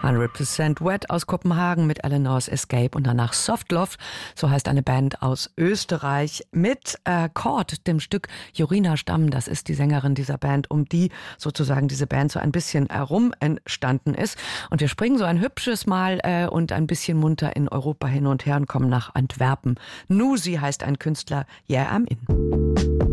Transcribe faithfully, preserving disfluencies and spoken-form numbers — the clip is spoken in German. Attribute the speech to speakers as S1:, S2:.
S1: hundert Prozent Wet aus Kopenhagen mit Eleanor's Escape und danach Soft Love, so heißt eine Band aus Österreich, mit äh, Chord, dem Stück Jorina Stamm. Das ist die Sängerin dieser Band, um die sozusagen diese Band so ein bisschen herum entstanden ist. Und wir springen so ein hübsches Mal äh, und ein bisschen munter in Europa hin und her und kommen nach Antwerpen. Nusi heißt ein Künstler, Yeah, I'm In.